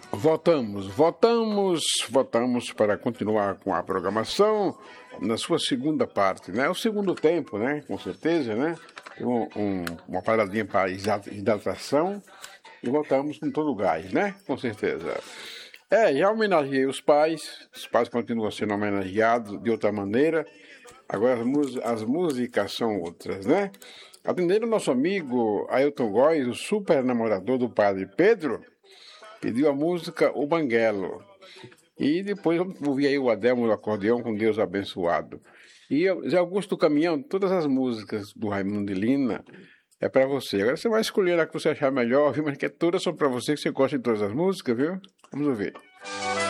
Voltamos para continuar com a programação na sua segunda parte, né? O segundo tempo, né? Com certeza, né? Uma paradinha para hidratação e voltamos com todo o gás, né? Com certeza. Já homenageei os pais continuam sendo homenageados de outra maneira, agora as músicas são outras, né? Atendendo o nosso amigo Ailton Góes, o super namorador do padre Pedro, pediu a música O Banguelo. E depois vamos ouvir aí o Adelmo do acordeão com Deus abençoado. E Zé Augusto do Caminhão, todas as músicas do Raimundo de Lina é para você. Agora você vai escolher a que você achar melhor, viu? Mas que todas são para você, que você gosta de todas as músicas, viu? Vamos ouvir.